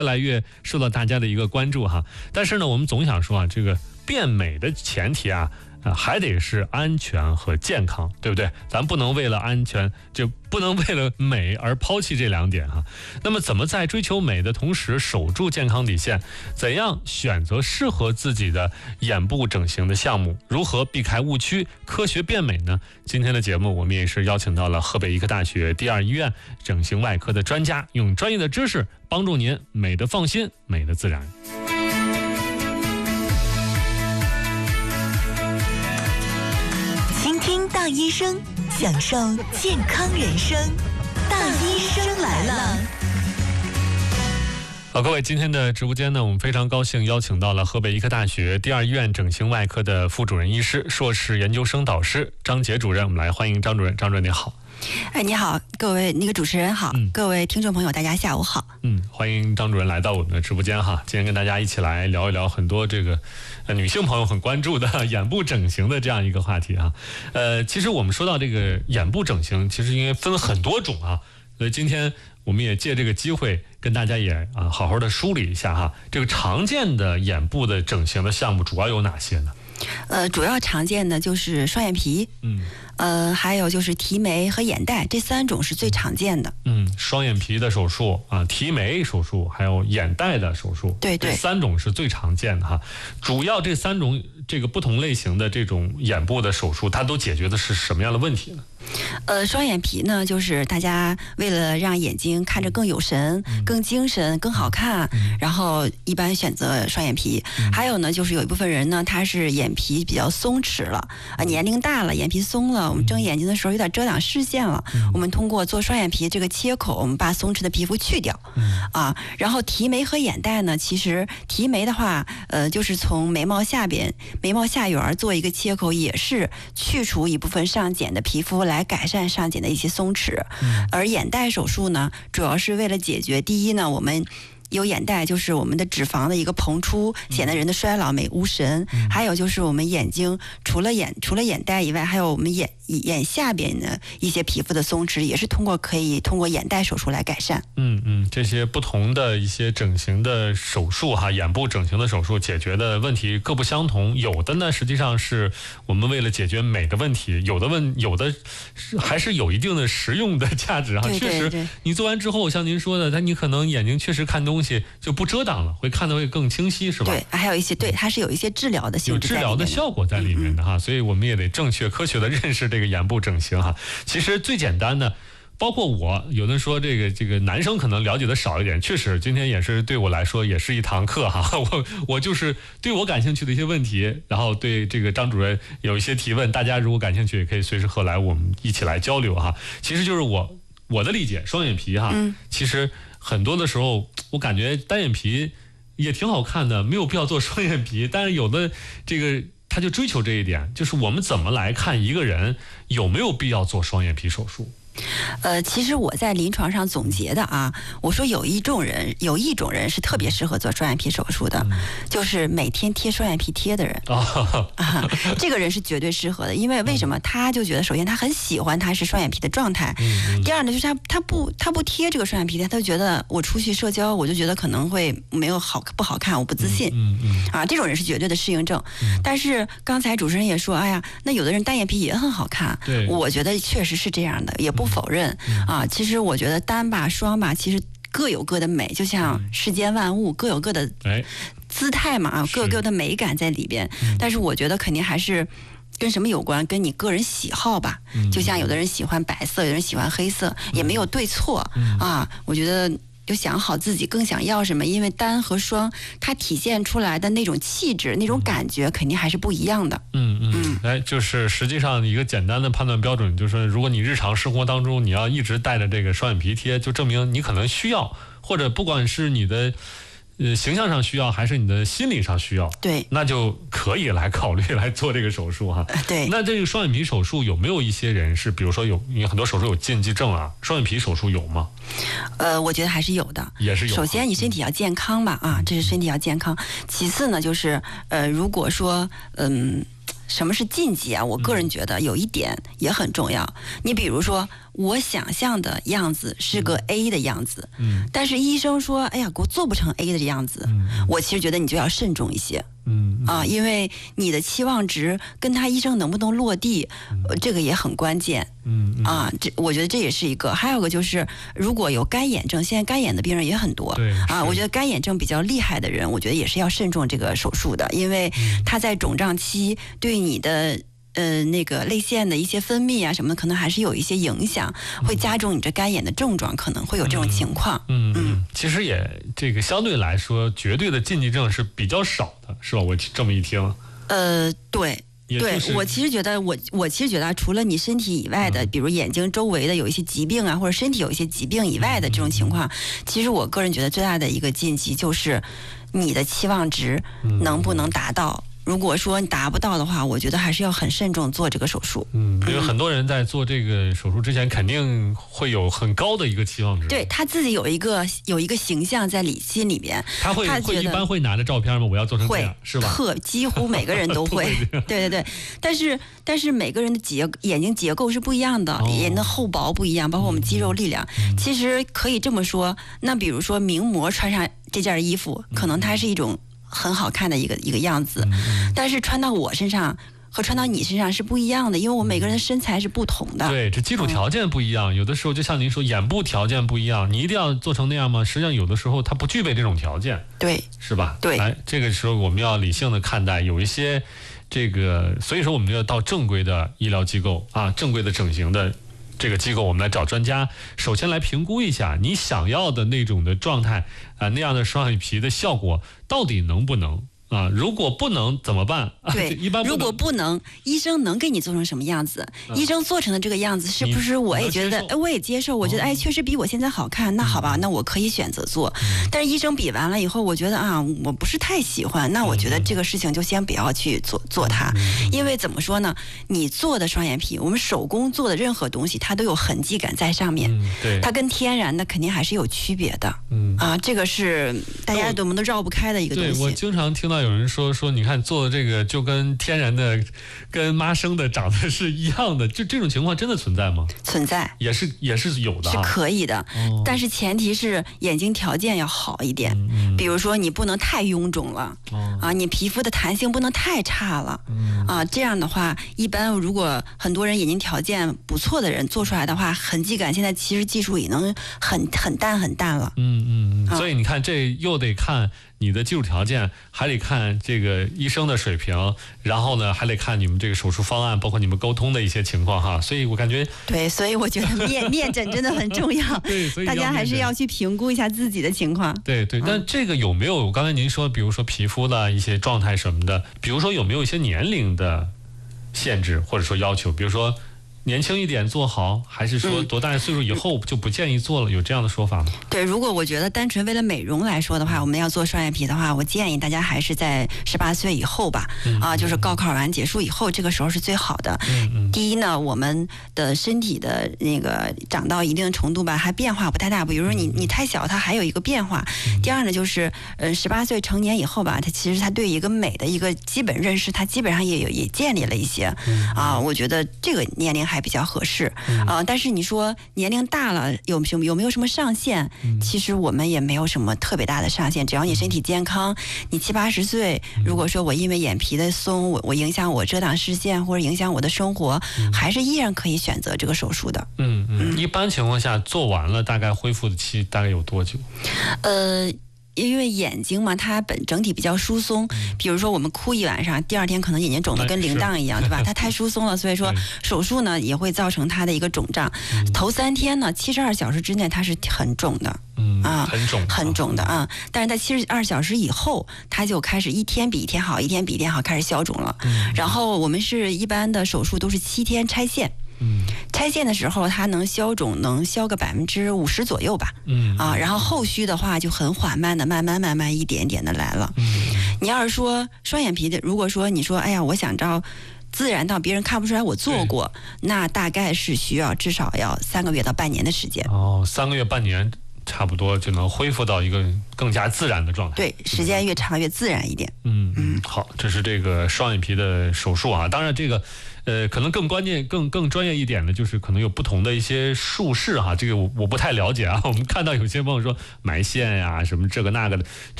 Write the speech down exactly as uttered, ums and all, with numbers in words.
越来越受到大家的一个关注哈。但是呢，我们总想说啊，这个变美的前提啊。啊，还得是安全和健康，对不对？咱不能为了安全，就不能为了美而抛弃这两点哈。那么，怎么在追求美的同时守住健康底线？怎样选择适合自己的眼部整形的项目？如何避开误区，科学变美呢？今天的节目，我们也是邀请到了河北医科大学第二医院整形外科的专家，用专业的知识帮助您美的放心，美的自然。 大医生，享受健康人生。大医生来了。 好，各位，今天的直播间呢，我们非常高兴邀请到了河北医科大学第二医院整形外科的副主任医师、硕士研究生导师张杰主任。我们来欢迎张主任。张主任你好。 哎，你好，各位那个主持人好、嗯，各位听众朋友，大家下午好。 嗯，欢迎张主任来到我们的直播间哈。今天跟大家一起来聊一聊很多这个呃女性朋友很关注的眼部整形的这样一个话题哈。呃，其实我们说到这个眼部整形，其实应该分很多种啊。所以今天我们也借这个机会跟大家也啊好好的梳理一下哈。这个常见的眼部的整形的项目主要有哪些呢？ 呃，主要常见的就是双眼皮，嗯，呃，还有就是提眉和眼袋，这三种是最常见的。 嗯，双眼皮的手术啊，提眉手术，还有眼袋的手术， 对对， 这三种是最常见的哈。主要这三种这个不同类型的这种眼部的手术，它都解决的是什么样的问题呢？ 呃，双眼皮呢，就是大家为了让眼睛看着更有神、嗯、更精神、更好看、嗯，然后一般选择双眼皮。嗯、还有呢，就是有一部分人呢，他是眼皮比较松弛了，啊，年龄大了，眼皮松了，我们睁眼睛的时候有点遮挡视线了，嗯、我们通过做双眼皮这个切口，我们把松弛的皮肤去掉，嗯、啊，然后提眉和眼袋呢，其实提眉的话，呃，就是从眉毛下边、眉毛下缘做一个切口，也是去除一部分上睑的皮肤来改善上睑的一些松弛，嗯、而眼袋手术呢，主要是为了解决第一呢，我们有眼袋就是我们的脂肪的一个膨出，显得人的衰老美无神、嗯、还有就是我们眼睛除了眼除了眼袋以外，还有我们眼眼下边的一些皮肤的松弛，也是通过可以通过眼袋手术来改善。 嗯嗯，这些不同的一些整形的手术哈，眼部整形的手术解决的问题各不相同，有的呢实际上是我们为了解决美的问题，有的问有的还是有一定的实用的价值哈。 对对对， 确实你做完之后，像您说的，它你可能眼睛确实看东西就不遮挡了，会看得会更清晰，是吧？ 对，还有一些对，它是有一些治疗的性质， 有治疗的效果在里面的哈、嗯嗯，所以我们也得正确科学的认识这个眼部整形哈。其实最简单的，包括我，有的说这个这个男生可能了解的少一点，确实今天也是对我来说也是一堂课哈。我我就是对我感兴趣的一些问题，然后对这个张主任有一些提问，大家如果感兴趣也可以随时和来，我们一起来交流哈。其实就是我我的理解，双眼皮哈，嗯、其实很多的时候我感觉单眼皮也挺好看的，没有必要做双眼皮，但是有的这个他就追求这一点，就是我们怎么来看一个人有没有必要做双眼皮手术。 呃，其实我在临床上总结的啊，我说有一种人，有一种人是特别适合做双眼皮手术的，嗯、就是每天贴双眼皮贴的人、哦啊，这个人是绝对适合的。因为为什么？他就觉得，首先他很喜欢他是双眼皮的状态，嗯、第二呢，就是他他不他不贴这个双眼皮贴，他就觉得我出去社交，我就觉得可能会没有好不好看，我不自信，嗯嗯、啊，这种人是绝对的适应症。嗯、但是刚才主持人也说，哎呀，那有的人单眼皮也很好看，对，我觉得确实是这样的，也不。不否认啊，其实我觉得单吧双吧，其实各有各的美，就像世间万物各有各的姿态嘛，啊，各有各的美感在里边。但是我觉得肯定还是跟什么有关，跟你个人喜好吧。就像有的人喜欢白色，有的人喜欢黑色，也没有对错啊。我觉得就想好自己更想要什么，因为单和双它体现出来的那种气质、那种感觉肯定还是不一样的。 嗯嗯，哎，就是实际上一个简单的判断标准，就是如果你日常生活当中你要一直带着这个双眼皮贴，就证明你可能需要，或者不管是你的呃形象上需要，还是你的心理上需要， 对， 那就可以来考虑来做这个手术哈。 对， 那这个双眼皮手术有没有一些人是，比如说有因为很多手术有禁忌症啊，双眼皮手术有吗？ 呃，我觉得还是有的， 也是有。 首先你身体要健康吧，啊，这是身体要健康。其次呢，就是呃，如果说嗯。 什么是禁忌啊？我个人觉得有一点也很重要。你比如说，我想象的样子是个 A 的样子，嗯，但是医生说，哎呀，给我做不成 A 的样子，嗯，我其实觉得你就要慎重一些，嗯啊，因为你的期望值跟他医生能不能落地，呃、这个也很关键，嗯啊，这我觉得这也是一个。还有个就是，如果有干眼症，现在干眼的病人也很多， 对啊，我觉得干眼症比较厉害的人，我觉得也是要慎重这个手术的，因为他在肿胀期对你的。呃，那个泪腺的一些分泌啊什么的，可能还是有一些影响，会加重你这干眼的症状，可能会有这种情况。 嗯嗯，嗯其实也这个相对来说，绝对的禁忌症是比较少的，是吧？我这么一听， 呃，对。对，我其实觉得，我我其实觉得，除了你身体以外的，比如眼睛周围的有一些疾病啊，或者身体有一些疾病以外的这种情况，其实我个人觉得最大的一个禁忌就是你的期望值能不能达到。如果说你达不到的话，我觉得还是要很慎重做这个手术。 嗯，因为很多人在做这个手术之前，肯定会有很高的一个期望值。 对他自己有一个有一个形象在里心里边， 他会他会一般会拿着照片吗？我要做成这样，是吧？ 特几乎每个人都会。对对对，但是但是每个人的结眼睛结构是不一样的，哦、眼的厚薄不一样，包括我们肌肉力量。嗯、其实可以这么说，那比如说名模穿上这件衣服，可能它是一种。很好看的一个一个样子，但是穿到我身上和穿到你身上是不一样的，因为我每个人的身材是不同的。 对，这基础条件不一样，嗯、有的时候就像您说，眼部条件不一样，你一定要做成那样吗？实际上有的时候它不具备这种条件， 对， 是吧？ 对， 哎，这个时候我们要理性的看待，有一些这个，所以说我们要到正规的医疗机构啊，正规的整形的。这个机构我们来找专家，首先来评估一下你想要的那种的状态啊、呃，那样的双眼皮的效果到底能不能啊？如果不能怎么办？ 对， 一般如果不能，医生能给你做成什么样子？嗯、医生做成的这个样子是不是我也觉得，哎，我也接受？我觉得，哎，确实比我现在好看。那好吧，那我可以选择做。嗯、但是医生比完了以后，我觉得啊，我不是太喜欢。那我觉得这个事情就先不要去做做它，因为怎么说呢？你做的双眼皮，我们手工做的任何东西，它都有痕迹感在上面。 嗯、对， 它跟天然的肯定还是有区别的。嗯啊，这个是大家我们都绕不开的一个东西。 对，我经常听到有人说说，你看做的这个就跟天然的、跟妈生的长得是一样的，就这种情况真的存在吗？ 存在， 也是也是有的、啊， 是可以的，哦、但是前提是眼睛条件要好一点。嗯、比如说你不能太臃肿了，哦、啊，你皮肤的弹性不能太差了，嗯、啊，这样的话，一般如果很多人眼睛条件不错的人做出来的话，痕迹感现在其实技术已经很很淡很淡了。 嗯嗯，啊、所以你看，这又得看你的技术条件，还得看这个医生的水平，然后呢，还得看你们这个手术方案，包括你们沟通的一些情况哈。所以我感觉， 对，所以我觉得面面诊真的很重要。 对，所以大家还是要去评估一下自己的情况。 对对，但这个有没有刚才您说，比如说皮肤的一些状态什么的，比如说有没有一些年龄的限制或者说要求，比如说年轻一点做好，还是说多大岁数以后就不建议做了？有这样的说法吗？ 对，如果我觉得单纯为了美容来说的话，我们要做双眼皮的话，我建议大家还是在十八岁以后吧，嗯、啊，就是高考完结束以后，这个时候是最好的。嗯嗯、第一呢，我们的身体的那个长到一定的程度吧，还变化不太大，比如说你你太小，它还有一个变化。嗯、第二呢，就是呃十八岁成年以后吧，它其实它对一个美的一个基本认识，它基本上也有也建立了一些。嗯、啊，我觉得这个年龄还比较合适，嗯、呃，但是你说年龄大了有什么有没有什么上限？嗯、其实我们也没有什么特别大的上限，只要你身体健康，你七八十岁，如果说我因为眼皮的松，我我影响我遮挡视线或者影响我的生活，嗯、还是依然可以选择这个手术的。 嗯嗯，一般情况下做完了，大概恢复的期大概有多久？ 呃。因为眼睛嘛，它本整体比较疏松，比如说我们哭一晚上，第二天可能眼睛肿得跟铃铛一样，对吧？它太疏松了，所以说手术呢也会造成它的一个肿胀。嗯、头三天呢，七十二小时之内它是很肿的， 嗯啊， 很肿， 很肿的啊。但是在七十二小时以后，它就开始一天比一天好，一天比一天好，开始消肿了。嗯、然后我们是一般的手术都是七天拆线。嗯，拆线的时候它能消肿，能消个百分之五十左右吧。嗯啊，然后后续的话就很缓慢的，慢慢慢慢一点点的来了。嗯，你要是说双眼皮的，如果说你说，哎呀，我想着自然到别人看不出来我做过，那大概是需要至少要三个月到半年的时间。 哦，三个月半年。 差不多就能恢复到一个更加自然的状态。 对，时间越长越自然一点。 嗯嗯，好，这是这个双眼皮的手术啊。当然，这个呃，可能更关键、更更专业一点的，就是可能有不同的一些术式哈。这个我我不太了解啊。我们看到有些朋友说埋线呀、什么这个那个的，